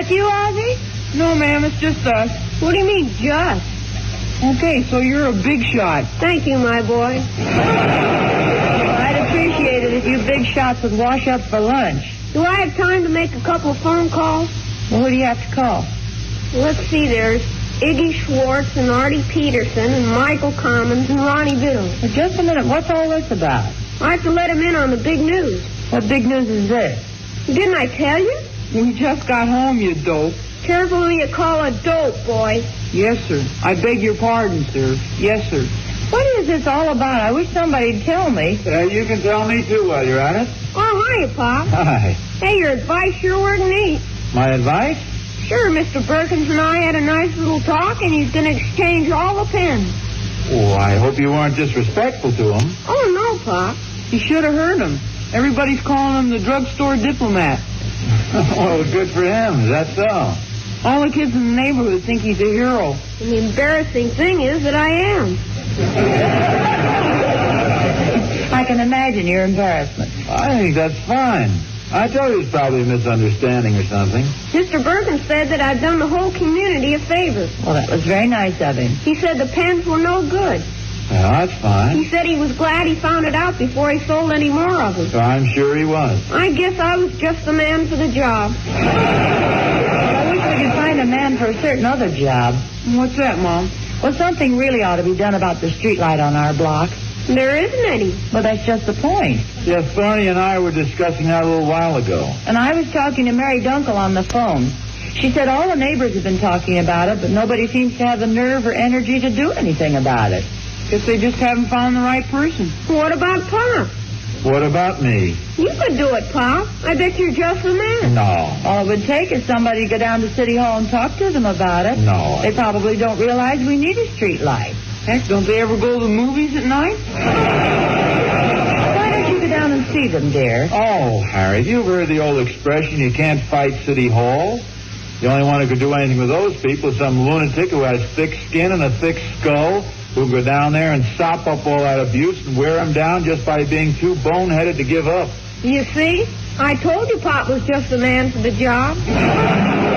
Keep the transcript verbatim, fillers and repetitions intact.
that you, Ozzie? No, ma'am, it's just us. What do you mean, just? Okay, so you're a big shot. Thank you, my boy. I'd appreciate it if you big shots would wash up for lunch. Do I have time to make a couple of phone calls? Well, who do you have to call? Let's see, there's Iggy Schwartz and Artie Peterson and Michael Commons and Ronnie Biddle. Well, just a minute. What's all this about? I have to let him in on the big news. What big news is this? Didn't I tell you? We just got home, you dope. Careful who you call a dope, boy. Yes, sir. I beg your pardon, sir. Yes, sir. What is this all about? I wish somebody'd tell me. Uh, you can tell me, too, while you're at it. Oh, hiya, Pop. Hi. Hey, your advice sure worked neat. My advice? Sure, Mister Perkins and I had a nice little talk, and he's going to exchange all the pens. Oh, I hope you weren't disrespectful to him. Oh, no, Pop. You should have heard him. Everybody's calling him the drugstore diplomat. Well, good for him. Is that so? All the kids in the neighborhood think he's a hero. And the embarrassing thing is that I am. I can imagine your embarrassment. I think that's fine. I told you it's probably a misunderstanding or something. Mister Perkins said that I'd done the whole community a favor. Well, that was very nice of him. He said the pens were no good. Well, that's fine. He said he was glad he found it out before he sold any more of them. So I'm sure he was. I guess I was just the man for the job. I wish we could find a man for a certain other job. What's that, Mom? Well, something really ought to be done about the streetlight on our block. There isn't any. Well, that's just the point. Yes, Thorny and I were discussing that a little while ago. And I was talking to Mary Dunkel on the phone. She said all the neighbors have been talking about it, but nobody seems to have the nerve or energy to do anything about it. Guess they just haven't found the right person. What about Pop? What about me? You could do it, Pop. I bet you're just the man. No. All it would take is somebody to go down to City Hall and talk to them about it. No. They probably don't realize we need a street light. Heck, don't they ever go to the movies at night? Why don't you go down and see them, dear? Oh, Harry, you've heard the old expression, you can't fight City Hall. The only one who could do anything with those people is some lunatic who has thick skin and a thick skull who'll go down there and sop up all that abuse and wear him down just by being too boneheaded to give up. You see? I told you Pop was just the man for the job.